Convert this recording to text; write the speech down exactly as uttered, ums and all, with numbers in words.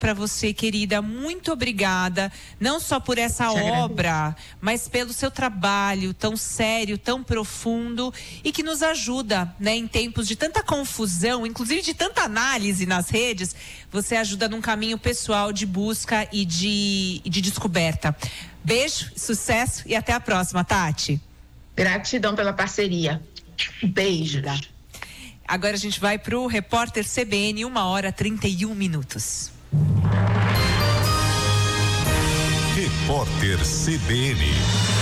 para você, querida, muito obrigada, não só por essa obra, mas pelo seu trabalho tão sério, tão profundo e que nos ajuda, né, em tempos de tanta confusão, inclusive de tanta análise nas redes. Você ajuda num caminho pessoal de busca e de, de descoberta. Beijo, sucesso e até a próxima, Tati. Gratidão pela parceria. Beijo. Agora a gente vai para o repórter C B N, uma hora trinta e um minutos. Repórter C B N.